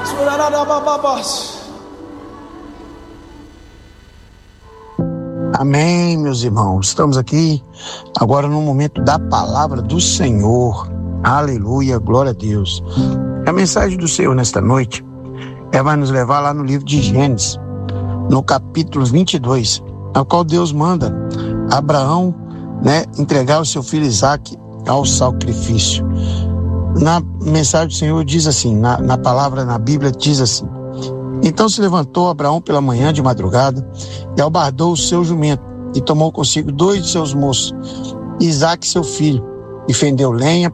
Amém, meus irmãos. Estamos aqui agora no momento da palavra do Senhor. Aleluia, glória a Deus. A mensagem do Senhor nesta noite vai nos levar lá no livro de Gênesis, no capítulo 22, ao qual Deus manda Abraão, entregar o seu filho Isaque ao sacrifício. Na mensagem do Senhor diz assim, na palavra, na Bíblia diz assim: então se levantou Abraão pela manhã de madrugada e albardou o seu jumento e tomou consigo 2 de seus moços, Isaque seu filho, e fendeu lenha